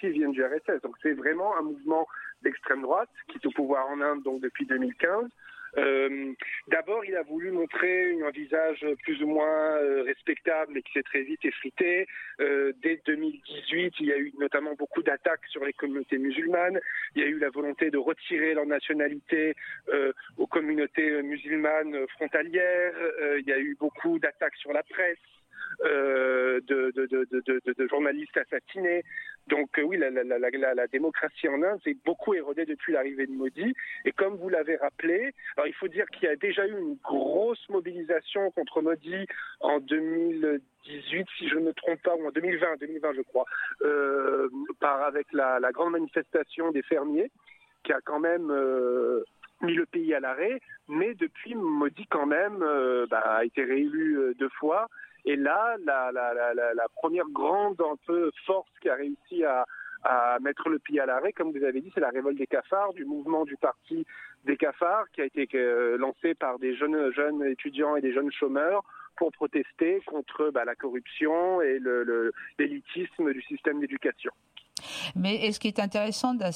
partie viennent du RSS. Donc c'est vraiment un mouvement d'extrême droite qui est au pouvoir en Inde donc depuis 2015. D'abord, il a voulu montrer un visage plus ou moins respectable et qui s'est très vite effrité. Dès 2018, il y a eu notamment beaucoup d'attaques sur les communautés musulmanes. Il y a eu la volonté de retirer leur nationalité aux communautés musulmanes frontalières. Il y a eu beaucoup d'attaques sur la presse. De journalistes assassinés. Donc oui, la démocratie en Inde s'est beaucoup érodée depuis l'arrivée de Modi. Et comme vous l'avez rappelé, alors il faut dire qu'il y a déjà eu une grosse mobilisation contre Modi en 2018, si je ne me trompe pas, ou en 2020 je crois, avec la grande manifestation des fermiers, qui a quand même mis le pays à l'arrêt. Mais depuis, Modi quand même a été réélu 2 fois. Et là, la première grande un peu force qui a réussi à mettre le pied à l'arrêt, comme vous avez dit, c'est la révolte des cafards, du mouvement du parti des cafards, qui a été lancé par des jeunes étudiants et des jeunes chômeurs pour protester contre la corruption et l'élitisme du système d'éducation. Mais ce qui est intéressant dans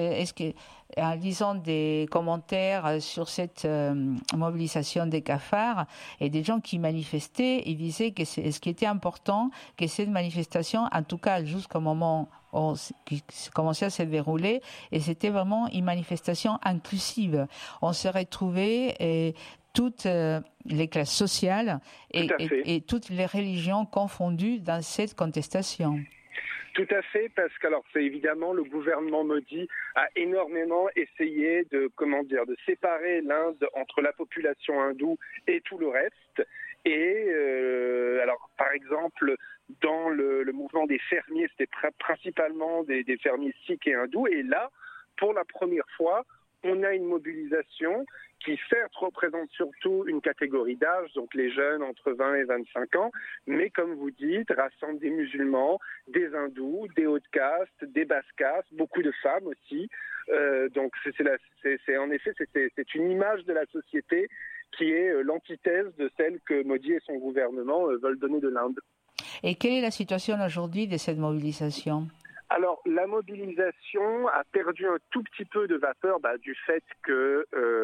en lisant des commentaires sur cette mobilisation des cafards et des gens qui manifestaient, ils disaient que ce qui était important, que cette manifestation, en tout cas jusqu'au moment qui commençait à se dérouler, et c'était vraiment une manifestation inclusive. On se retrouvait toutes les classes sociales et toutes les religions confondues dans cette contestation. Tout à fait, parce que c'est évidemment le gouvernement Modi a énormément essayé de séparer l'Inde entre la population hindoue et tout le reste. Et par exemple, dans le mouvement des fermiers, c'était principalement des fermiers sikhs et hindous. Et là, pour la première fois, on a une mobilisation qui certes représente surtout une catégorie d'âge, donc les jeunes entre 20 et 25 ans, mais comme vous dites, rassemble des musulmans, des hindous, des hautes castes, des basses castes, beaucoup de femmes aussi. Donc c'est une image de la société qui est l'antithèse de celle que Modi et son gouvernement veulent donner de l'Inde. Et quelle est la situation aujourd'hui de cette mobilisation ? Alors, la mobilisation a perdu un tout petit peu de vapeur du fait que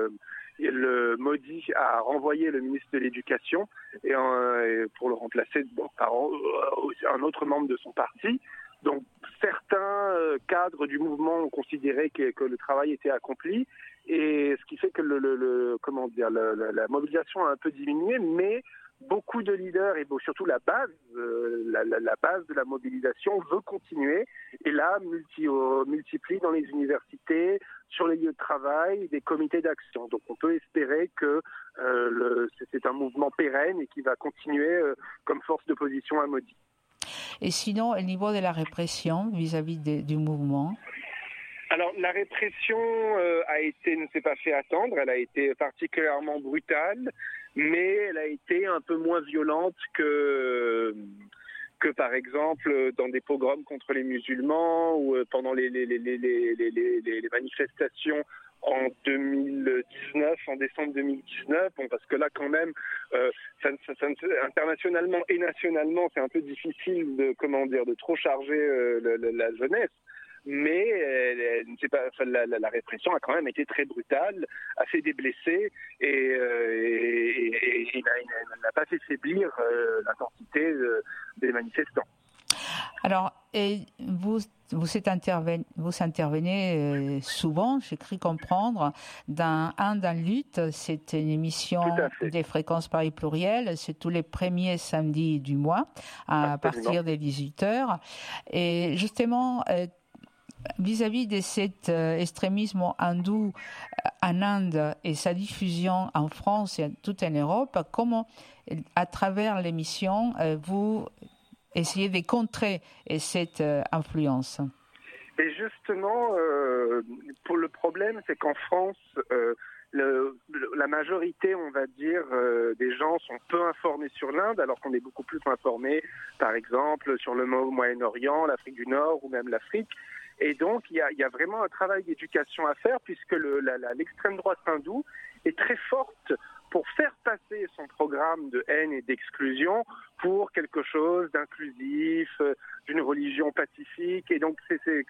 le Modi a renvoyé le ministre de l'Éducation et pour le remplacer par un autre membre de son parti. Donc, certains cadres du mouvement ont considéré que le travail était accompli, et ce qui fait que la mobilisation a un peu diminué, mais beaucoup de leaders et surtout la base de la mobilisation veut continuer, et là multiplie dans les universités, sur les lieux de travail, des comités d'action. Donc on peut espérer que c'est un mouvement pérenne et qui va continuer comme force d'opposition à Modi. Et sinon, au niveau de la répression vis-à-vis du mouvement ? Alors, la répression ne s'est pas fait attendre, elle a été particulièrement brutale, mais elle a été un peu moins violente que par exemple dans des pogroms contre les musulmans ou pendant les manifestations en 2019, en décembre 2019, parce que là quand même, internationalement et nationalement, c'est un peu difficile de trop charger la jeunesse. Mais la répression a quand même été très brutale, a fait des blessés et n'a pas fait faiblir l'intensité des manifestants. Alors, vous intervenez souvent, j'ai cru comprendre, dans lutte. C'est une émission des Fréquences Paris Pluriel. C'est tous les premiers samedis du mois à partir des 18h. Et justement, vis-à-vis de cet extrémisme hindou en Inde et sa diffusion en France et tout en Europe, comment, à travers l'émission, vous essayez de contrer cette influence? Et justement, pour le problème, c'est qu'en France, la majorité, on va dire, des gens sont peu informés sur l'Inde, alors qu'on est beaucoup plus informés, par exemple, sur le Moyen-Orient, l'Afrique du Nord ou même l'Afrique. Et donc, il y a vraiment un travail d'éducation à faire, puisque l'extrême droite hindoue est très forte pour faire passer son programme de haine et d'exclusion pour quelque chose d'inclusif, d'une religion pacifique. Et donc, c'est